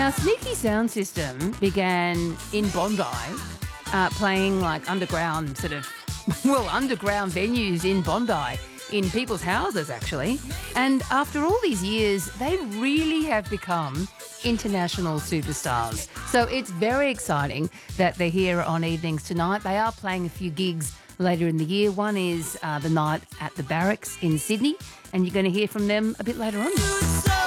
Now, Sneaky Sound System began in Bondi, playing like underground underground venues in Bondi, in people's houses actually. And after all these years, they really have become international superstars. So it's very exciting that they're here on Evenings Tonight. They are playing a few gigs later in the year. One is the night at the Barracks in Sydney, and you're going to hear from them a bit later on.